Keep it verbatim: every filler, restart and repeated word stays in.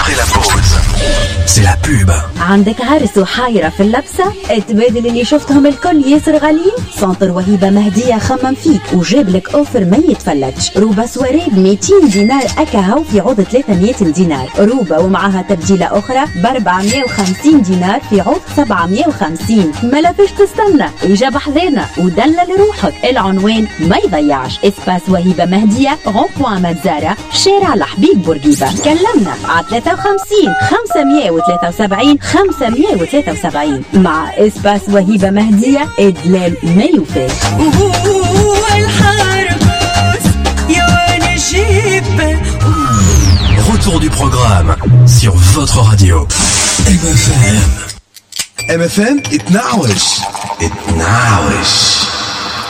après la pause, c'est la pub. عندك عرس وحايرة في اللبسة؟ التبادل اللي شفتهم الكل ياسر غاليين. سنتر وهيبة مهدية خمم فيك وجاب لك اوفر ما يتفلتش. روبا سواري ب مئتين دينار اكاهو في عوض ثلاثمئة دينار. روبا ومعها تبديلة اخرى ب أربعمئة وخمسين دينار في عوض سبعمئة وخمسين. ما لا فيش تستنى، اجا بحذانا ودلل روحك. العنوان ما يضيعش، اسباس وهيبة مهدية رون بوان مزارة، شارع الحبيب بورقيبة. كلمنا على ثلاثة وخمسين خمسمئة وثلاثة وسبعين خمسمئة وثلاثة وسبعين. مع اسباس وهيبة مهدية ادلال ما يوفاش. Retour du programme sur votre radio. M F M. M F M اتنعوش اتنعوش.